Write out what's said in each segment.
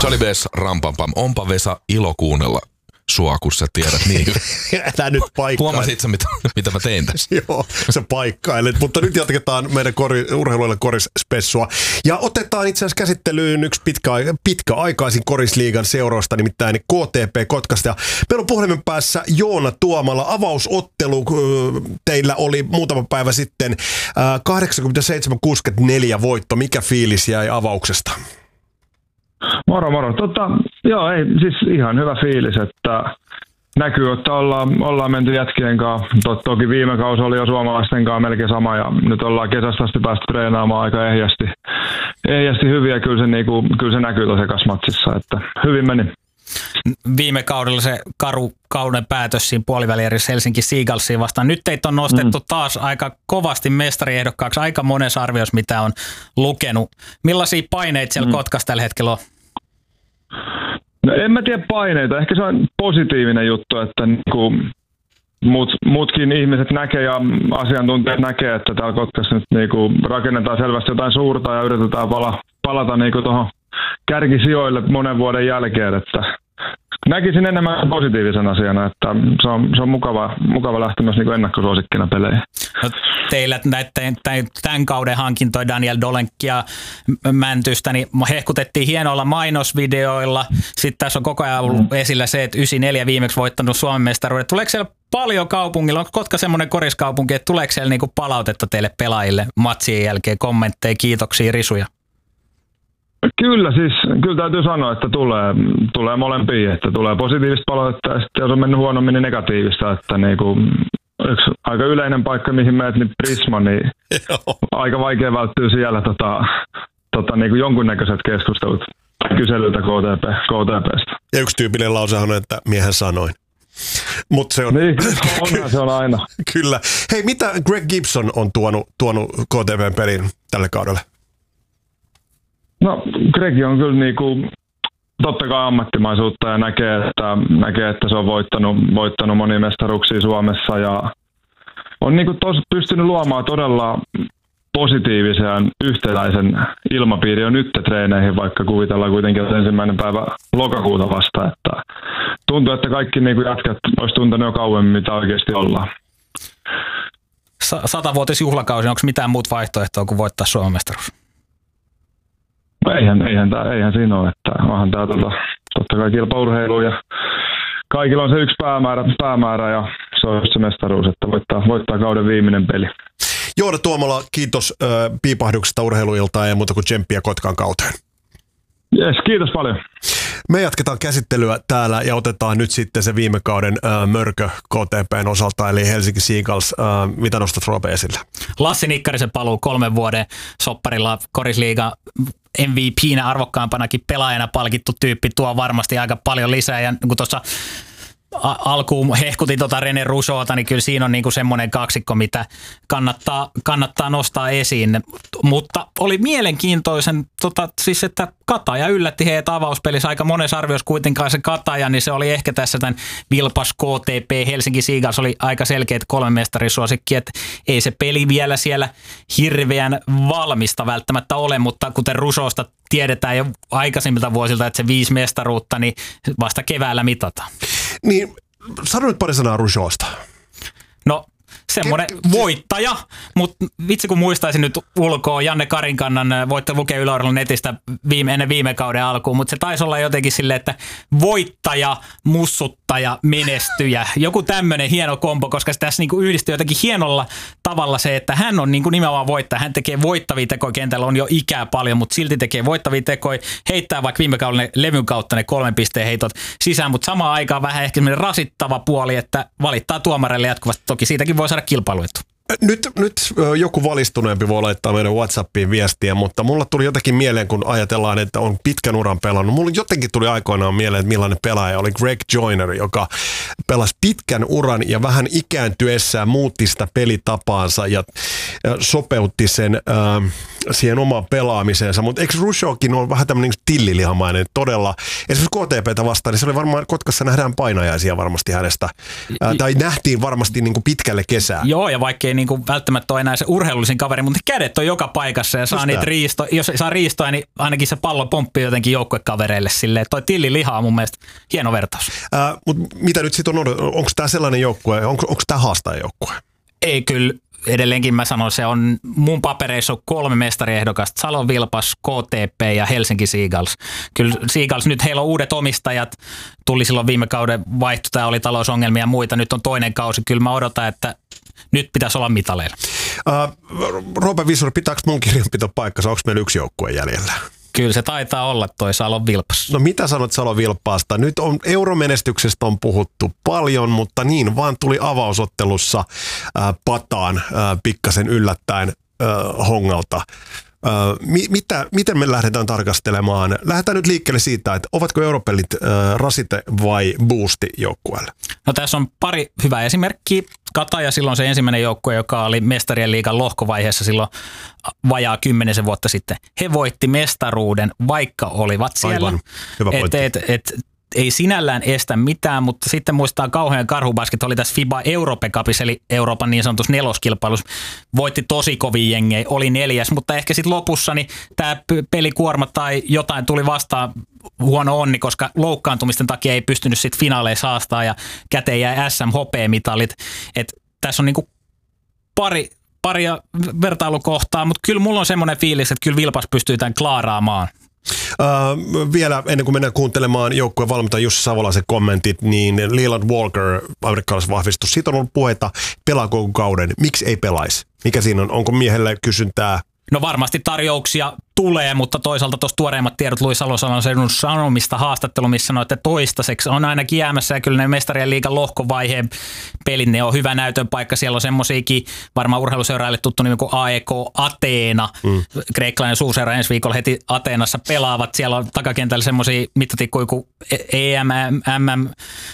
Se oli Vesa Rampampam. Onpa Vesa ilo kuunnella sua, kun sä tiedät niin. Älä nyt paikkaa. Huomasit sä, mitä mä tein tässä? Joo, sä paikkailet. Mutta nyt jatketaan meidän urheiluille korisspessua. Ja otetaan itse asiassa käsittelyyn yksi pitkäaikaisin korisliigan seuroista, nimittäin KTP Kotkasta. Ja meillä on puhelimen päässä Joona Tuomala. Avausottelu teillä oli muutama päivä sitten 87-64 voitto. Mikä fiilis jäi avauksesta? Moro. Joo, ei, siis ihan hyvä fiilis, että näkyy, että ollaan menty jätkien kanssa. Toki viime kausi oli jo suomalaisten kanssa melkein sama ja nyt ollaan kesästä asti päästy treenaamaan aika ehjästi hyviä. Kyllä se näkyy tuossa ekasmatsissa, että hyvin meni. Viime kaudella se kauden päätös siinä puolivälierissä Helsinki Seagullsiin vastaan. Nyt teitä on nostettu taas aika kovasti mestariehdokkaaksi aika monessa arviossa, mitä on lukenut. Millaisia paineita siellä Kotkassa tällä hetkellä on? No en mä tiedä paineita. Ehkä se on positiivinen juttu, että muutkin ihmiset näkee ja asiantuntijat näkee, että täällä Kotkassa nyt rakennetaan selvästi jotain suurta ja yritetään palata tuohon kärkisijoille monen vuoden jälkeen, että näkisin enemmän positiivisen asiana, että se on mukava lähteä myös ennakkosuosikkina peleihin. No, teillä tämän kauden hankintoja Daniel Dolenk ja Mäntystä, niin hehkutettiin hienoilla mainosvideoilla. Sitten tässä on koko ajan ollut esillä se, että 94 viimeksi voittanut Suomen mestaruudet. Tuleeko siellä paljon kaupungilla? Onko Kotka semmoinen koriskaupunki, että tuleeko siellä palautetta teille pelaajille matsien jälkeen, kommentteja, kiitoksia, risuja? Kyllä täytyy sanoa, että tulee molempia, että tulee positiivista palautetta ja sitten jos on mennyt huonommin, niin negatiivista, että yksi aika yleinen paikka, mihin menet, niin Prisma, niin aika vaikea välttyä siellä jonkunnäköiset keskustelut kyselyltä KTP:stä. Ja yksi tyypillinen lause on, että miehen sanoin. Mut se on... Niin, se on aina. Kyllä. Hei, mitä Greg Gibson on tuonut KTP:n peliin tälle kaudelle? No, Greg on kyllä totta kai ammattimaisuutta ja näkee, että se on voittanut monia mestaruuksia Suomessa ja on pystynyt luomaan todella positiivisen yhtenäisen ilmapiiri on nyt treeneihin, vaikka kuvitellaan kuitenkin, että 1. päivä lokakuuta vasta, että tuntuu, että kaikki jätkät olisi tuntenut jo kauemmin, mitä oikeasti ollaan. 100-vuotisjuhlakausi, onko mitään muut vaihtoehtoa kuin voittaa Suomen mestaruus? Eihän siinä ole, että onhan tämä totta kai kilpaurheilu ja kaikilla on se yksi päämäärä ja se on just se mestaruus, että voittaa kauden viimeinen peli. Joona Tuomala, kiitos piipahduksesta urheiluiltaan ja muuta kuin tsemppiä Kotkan kauteen. Yes, kiitos paljon. Me jatketaan käsittelyä täällä ja otetaan nyt sitten se viime kauden mörkö KTP:n osalta, eli Helsinki Seagulls. Mitä nostat Roope esille? Lassi Nikkarisen paluu 3 vuoden sopparilla korisliiga MVP:nä arvokkaampanakin pelaajana palkittu tyyppi tuo varmasti aika paljon lisää. Ja kun tuossa alkuun hehkutin René Rougeauta, niin kyllä siinä on semmoinen kaksikko, mitä kannattaa nostaa esiin. Mutta oli mielenkiintoisen, siis että Kataja yllätti heidät avauspelissä aika monessa arviossa kuitenkaan se Kataja, niin se oli ehkä tässä tämän Vilpas KTP Helsinki Seagulls oli aika selkeät 3 mestarisuosikki, että ei se peli vielä siellä hirveän valmista välttämättä ole, mutta kuten Rougeausta tiedetään jo aikaisemmilta vuosilta, että se 5 mestaruutta, niin vasta keväällä mitataan. Niin, sano nyt pari sanaa Rougeausta. No, semmoinen voittaja, mutta vitsi kun muistaisin nyt ulkoa Janne Karinkannan, voitte lukea Yle netistä ennen viime kauden alkuun, mutta se taisi olla jotenkin silleen, että voittaja, mussuttaja, menestyjä. Joku tämmöinen hieno kombo, koska se tässä yhdistyy jotenkin hienolla tavalla se, että hän on nimenomaan voittaja. Hän tekee voittavia tekoja, kentällä on jo ikää paljon, mutta silti tekee voittavia tekoja, heittää vaikka viime kaudella levyn kautta ne 3 pisteen heitot sisään, mutta samaan aikaan vähän ehkä semmoinen rasittava puoli, että valittaa tuomareille jatkuvasti. Toki siitäkin voi saada kilpailuetu. Nyt joku valistuneempi voi laittaa meidän WhatsAppiin viestiä, mutta mulla tuli jotenkin mieleen, kun ajatellaan, että on pitkän uran pelannut. Mulla jotenkin tuli aikoinaan mieleen, että millainen pelaaja oli Greg Joyner, joka pelasi pitkän uran ja vähän ikääntyessään muutti sitä pelitapaansa ja sopeutti sen siihen omaan pelaamiseensa, mutta eikö Rushokin ole vähän tämmöinen tillilihamainen todella? Esimerkiksi KTP:tä vastaan, niin se oli varmaan, Kotkassa nähdään painajaisia varmasti hänestä, tai nähtiin varmasti niin kuin pitkälle kesään. Joo, ja vaikkei niin kuin välttämättä ole enää se urheilullisin kaveri, mutta kädet on joka paikassa ja saa niitä jos saa riistoa, niin ainakin se pallo pomppii jotenkin joukkuekavereille silleen. Toi tilliliha on mun mielestä hieno vertaus. Mutta mitä nyt sitten on, onko tämä sellainen joukkue, onko tämä haastaajajoukkue? Ei kyllä. Edelleenkin mä sanon, se on mun papereissa on 3 mestariehdokasta, Salon Vilpas, KTP ja Helsinki Seagulls. Kyllä Seagulls, nyt heillä on uudet omistajat, tuli silloin viime kauden vaihto, tämä oli talousongelmia ja muita, nyt on toinen kausi. Kyllä mä odotan, että nyt pitäisi olla mitaleilla. Roope Visuri, pitääkö mun kirjanpito paikkansa, onko meillä yksi joukkue jäljellä? Kyllä se taitaa olla toi Salon Vilpas. No mitä sanot Salon Vilpaasta? Nyt on euromenestyksestä on puhuttu paljon, mutta niin vaan tuli avausottelussa pataan pikkasen yllättäen Hongalta. Miten me lähdetään tarkastelemaan? Lähdetään nyt liikkeelle siitä, että ovatko europelit rasite vai boosti joukkueelle? No tässä on pari hyvää esimerkkiä. Kataja silloin se ensimmäinen joukkue, joka oli Mestarien liigan lohkovaiheessa silloin vajaa 10 vuotta sitten. He voitti mestaruuden, vaikka olivat siellä. Aivan, hyvä pointti. Ei sinällään estä mitään, mutta sitten muistaa kauhean karhubasket, oli tässä FIBA Europe Cupissa, eli Euroopan niin sanotussa neloskilpailussa. Voitti tosi kovin jengejä, oli 4, mutta ehkä sitten lopussa niin tämä pelikuorma tai jotain tuli vastaan huono onni, koska loukkaantumisten takia ei pystynyt sitten finaaleissa haastaa ja käteen jäi SM-hopeamitalit. Tässä on niinku paria vertailukohtaa, mutta kyllä mulla on semmoinen fiilis, että kyllä Vilpas pystyy tämän klaaraamaan. Vielä ennen kuin mennään kuuntelemaan joukkueen valmentaja Jussi Savolaisen kommentit, niin Leland Walker, amerikkalaisvahvistus, siitä on ollut puheita, pelaako kauden, miksi ei pelaisi? Mikä siinä on? Onko miehelle kysyntää? No varmasti tarjouksia tulee, mutta toisaalta tuossa tuoreimmat tiedot Louis Salosalon Sanomista haastattelu, missä sanoi, että toistaiseksi on ainakin jäämässä ja kyllä ne Mestarien liigan lohkovaiheen pelit, ne on hyvä näytön paikka. Siellä on semmoisiakin varmaan urheiluseuraajille tuttu nimi kuin AEK Ateena. Kreikkalainen suurseura ensi viikolla heti Ateenassa pelaavat. Siellä on takakentällä semmoisia mittatikkuja kuin EM, MM,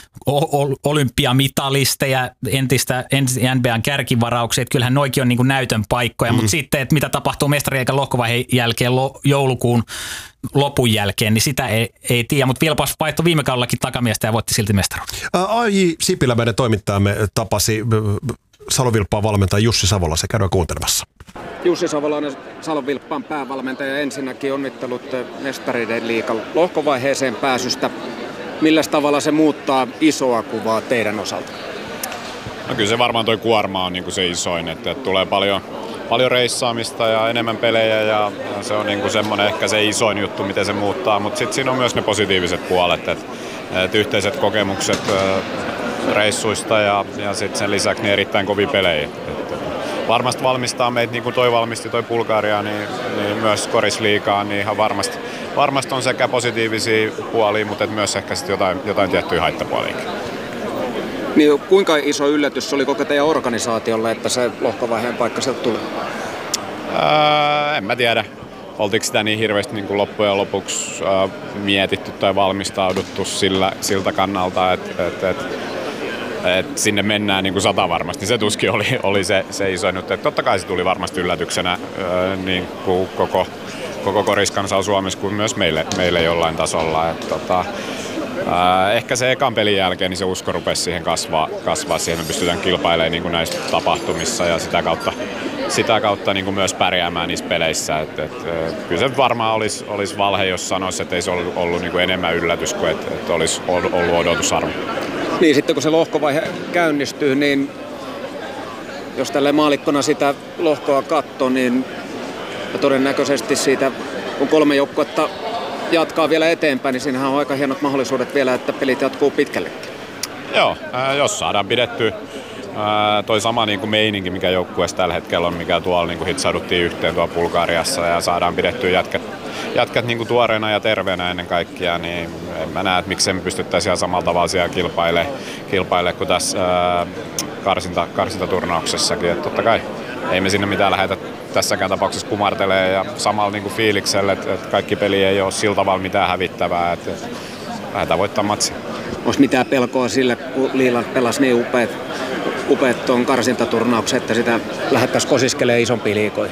olympiamitalisteja, entistä NBAn kärkivarauksia. Että kyllähän noikin on niin kuin näytön paikkoja, mutta sitten, että mitä tapahtuu Mestarien liigan lohkovaiheen jälkeen joulukuun lopun jälkeen, niin sitä ei tiedä, mutta Vilpas vaihtoi viime kaudellakin takamiestä ja voitti silti mestaruuden. A.J. Sipilä, meidän toimittajamme, tapasi Salon Vilppaan valmentaja Jussi Savolaisen. Käydään kuuntelemassa. Jussi Savolainen, Salon Vilppaan päävalmentaja. Ensinnäkin onnittelut Mestarien liigan lohkovaiheeseen pääsystä. Millä tavalla se muuttaa isoa kuvaa teidän osalta? No kyllä se varmaan toi kuorma on niinku se isoin, että tulee paljon reissaamista ja enemmän pelejä ja se on niinku semmoinen ehkä se isoin juttu, miten se muuttaa, mutta sitten siinä on myös ne positiiviset puolet, että yhteiset kokemukset reissuista ja sitten sen lisäksi ne erittäin kovia pelejä. Varmasti valmistaa meitä, niin kuin toi valmisti toi Bulgaria, niin myös korisliigaan, niin ihan varmasti on sekä positiivisia puolia, mutta myös ehkä sitten jotain tiettyjä haittapuolia. Niin, kuinka iso yllätys oli koko teidän organisaatiolle, että se lohkovaiheen paikka sieltä tuli? En mä tiedä. Oltiinko sitä niin hirveästi niin kuin loppujen lopuksi mietitty tai valmistauduttu siltä kannalta, että sinne mennään niin kuin 100 varmasti. Se tuskin oli se iso nyt. Totta kai se tuli varmasti yllätyksenä niin kuin koko koriskansaa Suomessa kuin myös meille jollain tasolla. Ehkä se ekan pelin jälkeen niin se usko rupesi siihen kasvaa siihen, me pystytään kilpailemaan niin kuin näissä tapahtumissa ja sitä kautta niin kuin myös pärjäämään niissä peleissä. Kyllä se varmaan olisi valhe, jos sanoisi, että ei se ollut niin kuin enemmän yllätys kuin että olisi ollut odotusarvo. Niin, sitten kun se lohkovaihe käynnistyy, niin jos tälle maalikkona sitä lohkoa katsoo, niin todennäköisesti siitä, kun 3 joukkuetta jatkaa vielä eteenpäin, niin siinähän on aika hienot mahdollisuudet vielä, että pelit jatkuu pitkällekin. Joo, jos saadaan pidettyä toi sama niin kuin meininki, mikä joukkueessa tällä hetkellä on, mikä tuolla niin kuin hitsauduttiin yhteen tuolla Bulgariassa ja saadaan pidettyä jätkät niin kuin tuoreena ja terveenä ennen kaikkea, niin en mä näe, että miksei me pystyttäisiin ihan samalla tavalla siellä kilpailemaan kuin tässä karsintaturnauksessakin. Että totta kai ei me sinne mitään lähdetä tässäkään tapauksessa kumartelee ja samalla niin kuin fiiliksellä, että kaikki peli ei ole sillä tavalla mitään hävittävää, että lähdetään voittaa matsia. Olisi mitään pelkoa sille, kun Liiland pelasi niin upeat tuon karsintaturnauksen, että sitä lähdettäisiin kosiskelemaan isompiin liigoihin?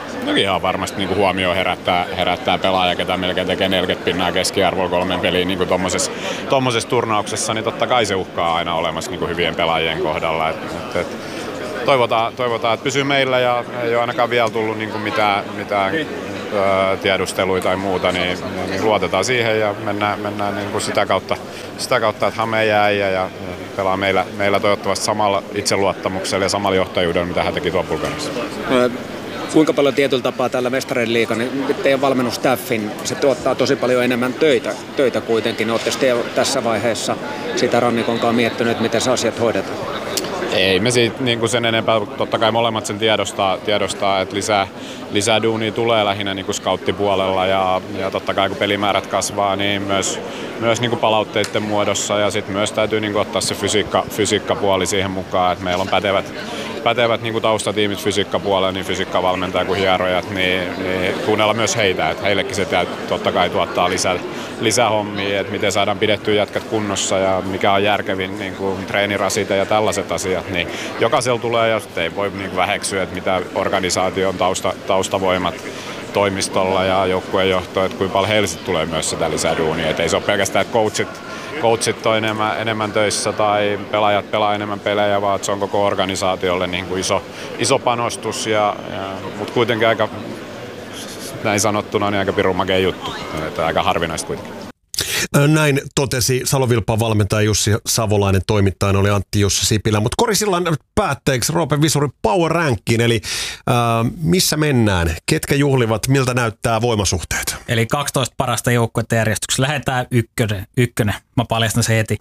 ihan varmasti niin kuin huomioon herättää pelaaja, ketä melkein tekee 40 pinnaa keskiarvolla 3 peliin niin tuommoisessa turnauksessa, niin totta kai se uhkaa aina olemassa niin kuin hyvien pelaajien kohdalla. Toivotaan, että pysyy meillä ja ei ole ainakaan vielä tullut niin kuin mitään tiedusteluja tai muuta, niin luotetaan siihen ja mennään niin kuin sitä kautta, että Hame jäi ja pelaa meillä toivottavasti samalla itseluottamuksella ja samalla johtajuudella, mitä hän teki tuolla Bulgariassa. Kuinka paljon tietyllä tapaa tällä Mestarien liigan, niin teidän valmennustaffin, se tuottaa tosi paljon enemmän töitä kuitenkin. Oletteko te tässä vaiheessa sitä rannikonkaan miettinyt, miten se asiat hoidetaan? Ei me siitä niin sen enempää, totta kai molemmat sen tiedostaa että lisää duunia tulee lähinnä niin scouttipuolella ja totta kai kun pelimäärät kasvaa, niin myös niin palautteiden muodossa ja sitten myös täytyy niin ottaa se fysiikkapuoli siihen mukaan, että meillä on pätevät niin taustatiimit fysiikkapuolella, niin fysiikkavalmentaja kuin hierojat, niin kuunnella myös heitä, että heillekin se totta kai tuottaa lisää hommia, että miten saadaan pidettyä jätkät kunnossa ja mikä on järkevin niin kuin treenirasite ja tällaiset asiat, niin jokaisella tulee ja ei voi niin väheksyä, että mitä organisaation taustavoimat toimistolla ja joukkueen johto, että kuinka paljon heille tulee myös sitä lisää duunia, että ei se ole pelkästään, että coachit on enemmän töissä tai pelaajat pelaa enemmän pelejä, vaan se on koko organisaatiolle niin kuin iso panostus, mutta kuitenkin aika, näin sanottuna, niin aika pirun makea juttu, että aika harvinaista kuitenkin. Näin totesi Salovilpaan valmentaja Jussi Savolainen, toimittajana oli Antti Jussi Sipilä. Mutta Korisillan päätteeksi Roope Visuri Power Rankiin, eli missä mennään? Ketkä juhlivat? Miltä näyttää voimasuhteet? Eli 12 parasta joukkuetta järjestyksessä. Lähdetään ykkönen. Mä paljastan se heti.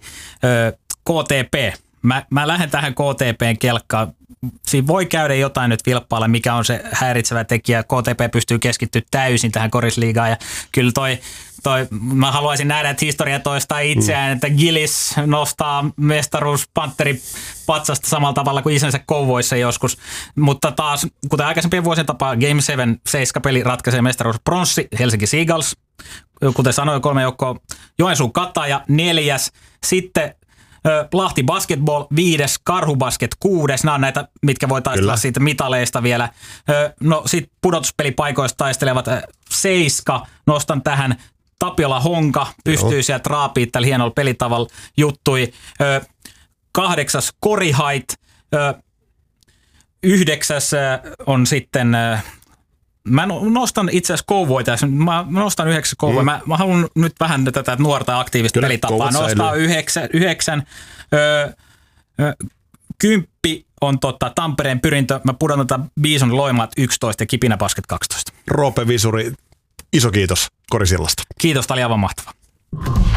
KTP. Mä lähden tähän KTPn kelkkaan. Siinä voi käydä jotain nyt vilppaalla, mikä on se häiritsevä tekijä. KTP pystyy keskittymään täysin tähän korisliigaan ja kyllä mä haluaisin nähdä, että historia toistaa itseään, että Gillis nostaa mestaruuspanteri patsasta samalla tavalla kuin isänsä Kouvoissa joskus. Mutta taas, kuten aikaisempien vuosien tapaa, Game 7 7-peli ratkaisee mestaruus. Pronssi Helsinki Seagulls, kuten sanoin, 3 joukkoa. Joensuu Kataja 4. Sitten Lahti Basketball 5, Karhu Basket 6, nämä on näitä, mitkä voi taistella siitä mitaleista vielä. No sit pudotuspelipaikoista taistelevat 7, nostan tähän Tapiola Honka, pystyy sieltä raapii tällä hienolla pelitavalla juttui. 8 Korihait, 9 on sitten, mä nostan itse asiassa Kouvoita, mä nostan 9 Kouvoja. Mä haluan nyt vähän tätä nuorta aktiivista pelitapaa nostaa 9. 10 on Tampereen Pyrintö, mä pudotan Bison Loimaat 11 ja Kipinä Basket 12. Roope Visuri, iso kiitos Korisillasta. Kiitos, tämä oli aivan mahtava.